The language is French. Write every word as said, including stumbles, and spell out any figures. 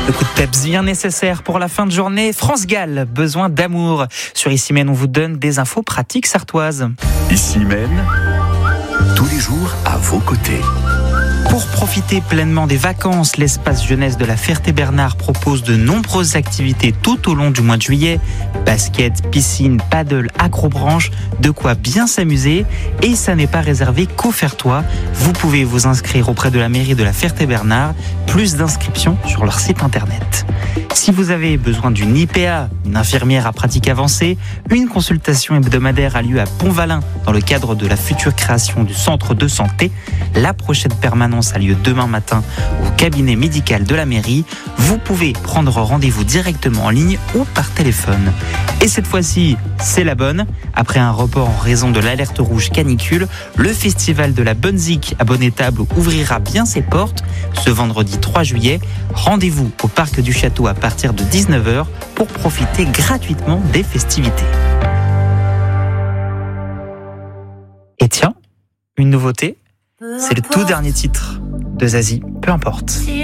Le coup de peps bien nécessaire pour la fin de journée. France Gall, besoin d'amour. Sur Ici Mène, on vous donne des infos pratiques sartoises. Ici Mène, tous les jours à vos côtés. Pour profiter pleinement des vacances, l'espace jeunesse de la Ferté-Bernard propose de nombreuses activités tout au long du mois de juillet. Basket, piscine, paddle, acrobranche, de quoi bien s'amuser. Et ça n'est pas réservé qu'aux Fertois. Vous pouvez vous inscrire auprès de la mairie de la Ferté-Bernard. Plus d'inscriptions sur leur site internet. Si vous avez besoin d'une I P A, une infirmière à pratique avancée, une consultation hebdomadaire a lieu à Pont-Valin dans le cadre de la future création du centre de santé. La prochaine permanence a lieu demain matin au cabinet médical de la mairie. Vous pouvez prendre rendez-vous directement en ligne ou par téléphone. Et cette fois-ci, c'est la bonne. Après un report en raison de l'alerte rouge canicule, le festival de la Bonne Zik à Bonne-Étable ouvrira bien ses portes ce vendredi trois juillet. Rendez-vous au parc du château à partir de dix-neuf heures pour profiter gratuitement des festivités. Et tiens, une nouveauté, c'est le tout dernier titre de Zazie, peu importe.